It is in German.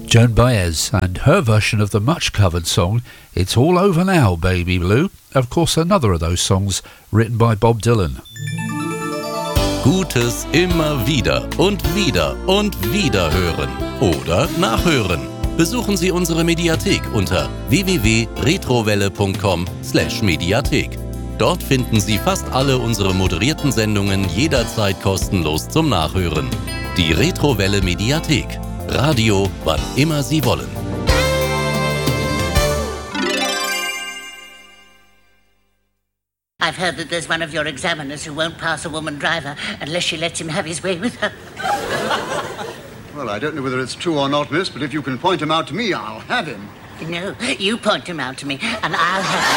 Joan Baez and her version of the much-covered song It's All Over Now, Baby Blue. Of course, another of those songs written by Bob Dylan. Gutes immer wieder und wieder und wieder hören oder nachhören. Besuchen Sie unsere Mediathek unter www.retrowelle.com/Mediathek. Dort finden Sie fast alle unsere moderierten Sendungen jederzeit kostenlos zum Nachhören. Die Retrowelle Mediathek. Radio, wann immer Sie wollen. I've heard that there's one of your examiners who won't pass a woman driver unless she lets him have his way with her. Well, I don't know whether it's true or not, miss, but if you can point him out to me, I'll have him. No, you point him out to me, and I'll have him.